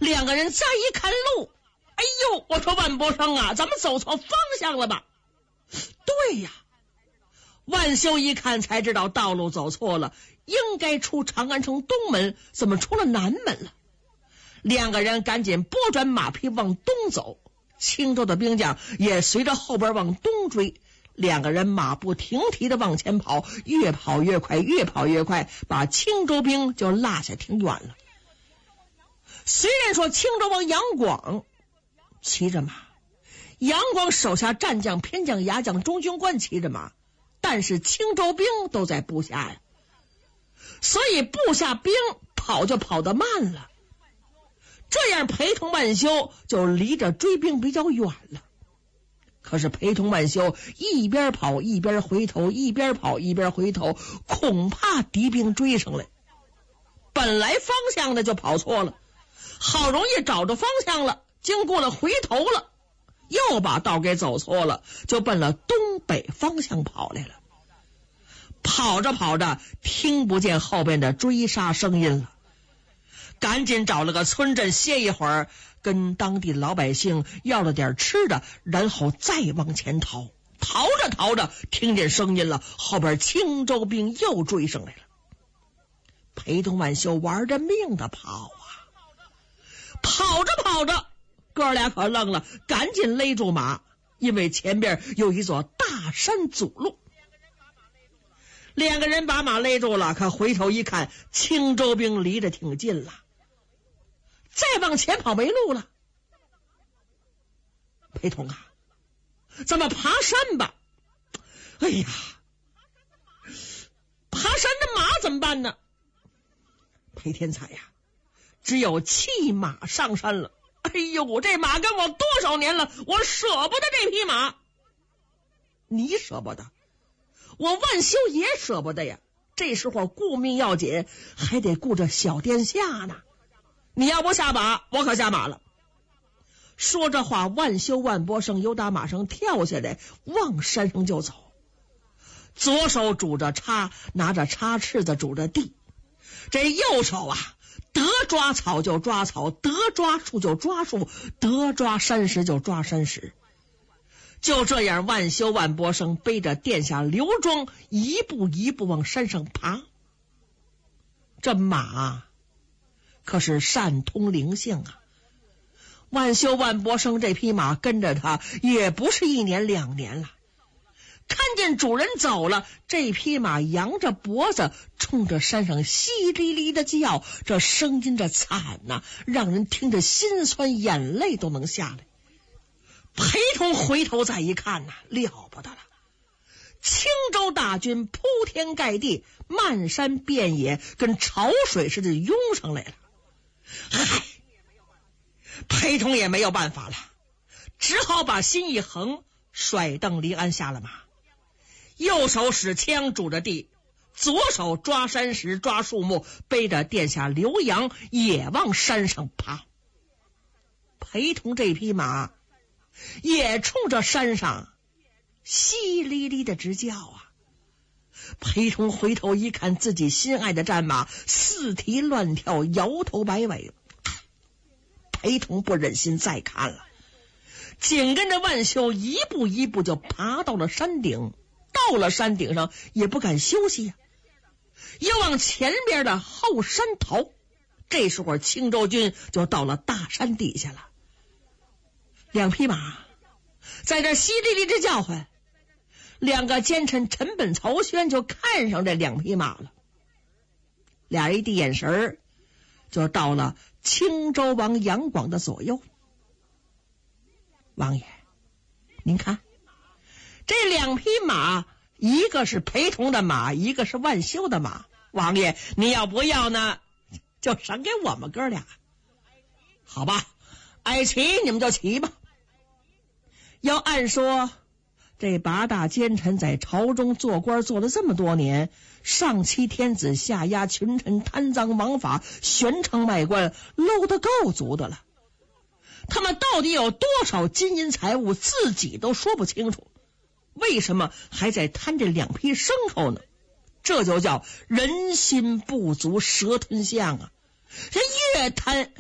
两个人再一看路，哎呦，我说万伯生啊，咱们走错方向了吧？对呀，万修一看才知道道路走错了，应该出长安城东门，怎么出了南门了？两个人赶紧拨转马匹往东走，青州的兵将也随着后边往东追，两个人马不停蹄的往前跑，越跑越快，越跑越快，把青州兵就落下挺远了。虽然说青州王杨广骑着马，杨广手下战将、偏将、牙将、中军官骑着马，但是青州兵都在部下呀，所以部下兵跑就跑得慢了，这样陪同万修就离着追兵比较远了。可是陪同万修一边跑一边回头，一边跑一边回头，恐怕敌兵追上来。本来方向的就跑错了，好容易找着方向了，经过了回头了，又把道给走错了，就奔了东北方向跑来了。跑着跑着听不见后边的追杀声音了，赶紧找了个村镇歇一会儿，跟当地老百姓要了点吃的，然后再往前逃。逃着逃着听见声音了，后边青州兵又追上来了。裴同万修玩着命的跑啊，跑着跑着哥俩可愣了，赶紧勒住马，因为前边有一座大山阻路。两个人把马勒住了，可回头一看，青州兵离着挺近了，再往前跑没路了。裴同啊，咱们爬山吧。哎呀，爬山的马怎么办呢？裴天才呀，只有弃马上山了。哎呦，这马跟我多少年了，我舍不得这匹马。你舍不得，我万修也舍不得呀。这时候顾命要紧，还得顾着小殿下呢。你要不下马，我可下马了。说这话，万修、万伯生由打马上跳下来，往山上就走。左手拄着叉，拿着叉翅子拄着地，这右手啊，得抓草就抓草，得抓树就抓树，得抓山石就抓山石。就这样，万修、万伯生背着殿下刘庄，一步一步往山上爬。这马可是善通灵性啊！万修、万伯生这匹马跟着他也不是1年2年了，看见主人走了，这匹马扬着脖子冲着山上淅沥沥的叫，这声音这惨呐，让人听着心酸，眼泪都能下来。裴同回头再一看呐，了不得了，青州大军铺天盖地，漫山遍野，跟潮水似的涌上来了。嗨，裴同也没有办法了，只好把心一横，甩蹬离鞍下了马，右手使枪拄着地，左手抓山石抓树木，背着殿下刘洋也往山上爬。裴同这匹马也冲着山上淅沥沥的直叫啊！裴同回头一看，自己心爱的战马四蹄乱跳，摇头摆尾。裴同不忍心再看了，紧跟着万修一步一步就爬到了山顶。到了山顶上也不敢休息呀，又往前边的后山逃。这时候青州军就到了大山底下了，两匹马在这淅沥沥的叫唤。两个奸臣陈本、曹宣就看上这两匹马了，俩人一递眼神就到了青州王杨广的左右。王爷，您看这两匹马，一个是裴同的马，一个是万修的马，王爷你要不要呢，就赏给我们哥俩。好吧，爱骑你们就骑吧。要按说这8大奸臣在朝中做官做了这么多年，上欺天子，下压群臣，贪赃枉法，悬赏卖官，搂得够足的了。他们到底有多少金银财物，自己都说不清楚，为什么还在贪这两匹牲口呢？这就叫人心不足蛇吞象啊！这越贪